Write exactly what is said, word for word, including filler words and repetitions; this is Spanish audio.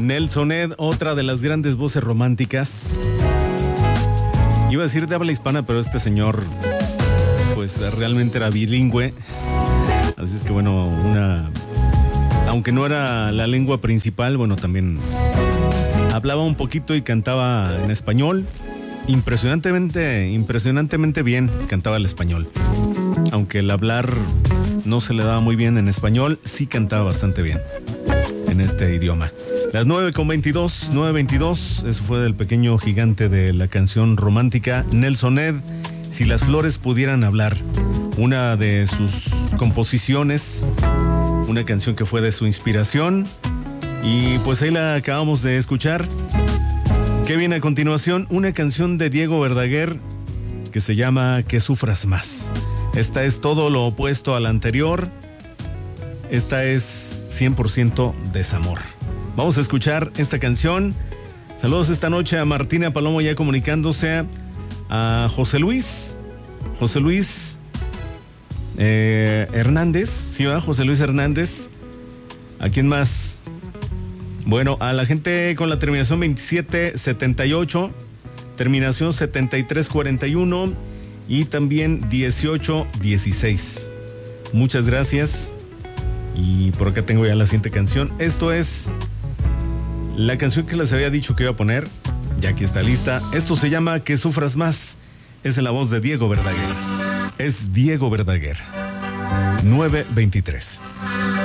Nelson Ed, otra de las grandes voces románticas. Iba a decir de habla hispana, pero este señor pues realmente era bilingüe. Así es que bueno, una aunque no era la lengua principal, bueno, también hablaba un poquito y cantaba en español. Impresionantemente, impresionantemente bien cantaba el español. Aunque el hablar no se le daba muy bien en español, sí cantaba bastante bien en este idioma. Las nueve con veintidós, nueve veintidós, eso fue del pequeño gigante de la canción romántica, Nelson Ed, Si las flores pudieran hablar. Una de sus composiciones, una canción que fue de su inspiración. Y pues ahí la acabamos de escuchar. ¿Qué viene a continuación? Una canción de Diego Verdaguer que se llama Que sufras más. Esta es todo lo opuesto a la anterior. Esta es cien por ciento desamor. Vamos a escuchar esta canción. Saludos esta noche a Martina Palomo ya comunicándose, a José Luis. José Luis eh, Hernández. ¿Sí va? José Luis Hernández. ¿A quién más? Bueno, a la gente con la terminación veintisiete setenta y ocho, terminación setenta y tres cuarenta y uno y también dieciocho dieciséis. Muchas gracias. Y por acá tengo ya la siguiente canción. Esto es la canción que les había dicho que iba a poner. Ya aquí está lista. Esto se llama Que sufras más. Es en la voz de Diego Verdaguer. Es Diego Verdaguer. nueve veintitrés.